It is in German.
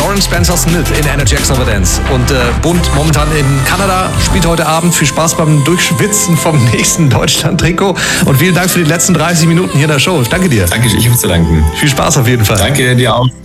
Lauren Spencer Smith in Energy Extravagance. Und Bund momentan in Kanada, spielt heute Abend. Viel Spaß beim Durchschwitzen vom nächsten Deutschland-Trikot. Und vielen Dank für die letzten 30 Minuten hier in der Show. Danke dir. Danke, ich habe zu danken. Viel Spaß auf jeden Fall. Danke dir auch.